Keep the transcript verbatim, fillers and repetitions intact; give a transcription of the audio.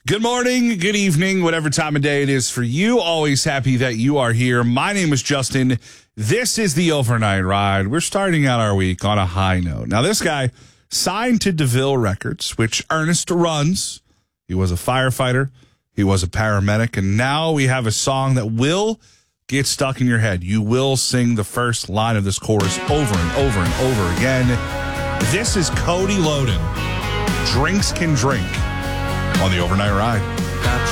Good morning, good evening, whatever time of day it is for you. Always happy that you are here. My name is Justin. This is the Overnight Ride. We're starting out our week on a high note. Now, this guy signed to DeVille Records, which Ernest runs. He was a firefighter. He was a paramedic. And now we have a song that will get stuck in your head. You will sing the first line of this chorus over and over and over again. This is Cody Loden. Drinks Can Drink on the Overnight Ride.